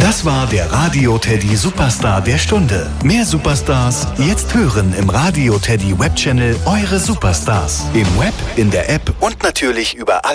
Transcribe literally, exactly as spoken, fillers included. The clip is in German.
Das war der Radio Teddy Superstar der Stunde. Mehr Superstars jetzt hören im Radio Teddy Webchannel Eure Superstars. Im Web, in der App und natürlich überall.